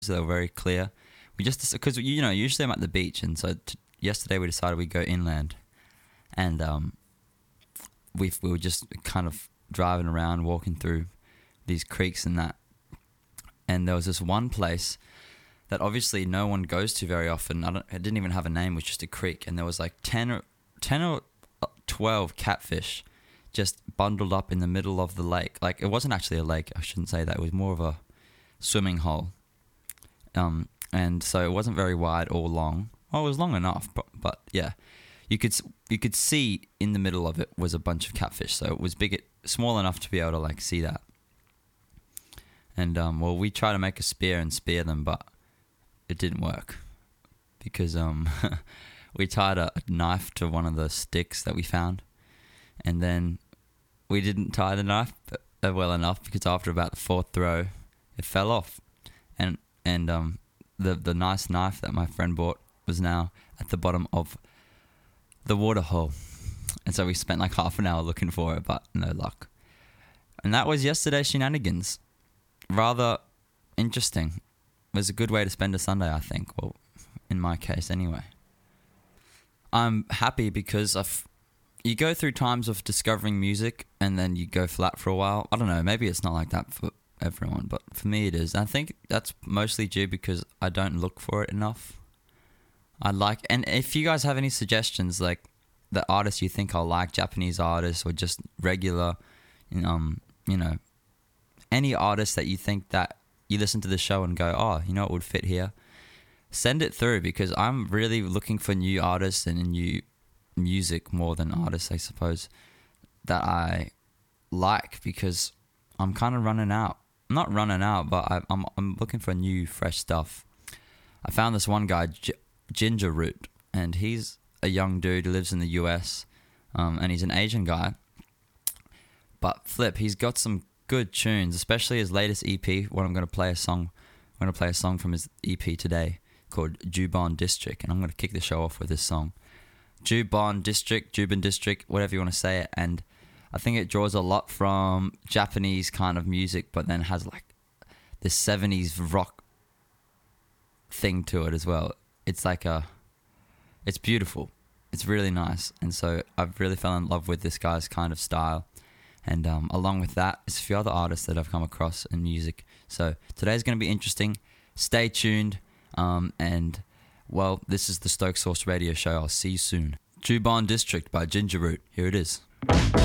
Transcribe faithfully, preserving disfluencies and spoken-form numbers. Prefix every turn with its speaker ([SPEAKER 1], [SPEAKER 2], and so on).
[SPEAKER 1] They were very clear. We just, because, you know, usually I'm at the beach, and so t- yesterday we decided we'd go inland. And um, we we were just kind of driving around, walking through these creeks and that. And there was this one place that obviously no one goes to very often. I don't, it didn't even have a name, it was just a creek. And there was like ten or, ten or twelve catfish just bundled up in the middle of the lake. Like, it wasn't actually a lake, I shouldn't say that. It was more of a swimming hole. Um, and so it wasn't very wide or long. Well, it was long enough, but, but yeah. You could you could see in the middle of it was a bunch of catfish. So it was big, small enough to be able to like see that. And um, well, we tried to make a spear and spear them, but it didn't work because um, we tied a knife to one of the sticks that we found, and then we didn't tie the knife well enough because after about the fourth throw, it fell off, and and um, the the nice knife that my friend bought was now at the bottom of the water hole. And so we spent like half an hour looking for it, but no luck. And that was yesterday's shenanigans. Rather interesting. It was a good way to spend a Sunday, I think. Well, in my case anyway. I'm happy because I've, you go through times of discovering music and then you go flat for a while. I don't know, maybe it's not like that for everyone, but for me it is. I think that's mostly due because I don't look for it enough. I like, and if you guys have any suggestions, like the artists you think I'll like, Japanese artists or just regular, um, you know, any artist that you think that you listen to the show and go, oh, you know, it would fit here, send it through, because I'm really looking for new artists and new music more than artists, I suppose, that I like, because I'm kind of running out. I'm not running out, but I, I'm I'm looking for new, fresh stuff. I found this one guy, J- Ginger Root, and he's a young dude who lives in the U S, um, and he's an Asian guy. But flip, he's got some good tunes, especially his latest E P. What I'm going to play a song, I'm going to play a song from his E P today called Juban District, and I'm going to kick the show off with this song, Juban District, Juban District, whatever you want to say it. And I think it draws a lot from Japanese kind of music, but then has like this seventies rock thing to it as well. It's like a, it's beautiful. It's really nice. And so I've really fell in love with this guy's kind of style. And um, along with that, there's a few other artists that I've come across in music. So today's going to be interesting. Stay tuned. Um, and, well, this is the Stoke Source Radio Show. I'll see you soon. Juban District by Ginger Root. Here it is.